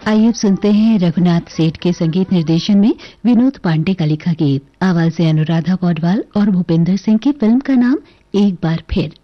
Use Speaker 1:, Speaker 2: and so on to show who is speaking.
Speaker 1: आइए अब सुनते हैं रघुनाथ सेठ के संगीत निर्देशन में विनोद पांडे का लिखा गीत। आवाज है अनुराधा पौडवाल और भूपेंद्र सिंह की। फिल्म का नाम एक बार फिर।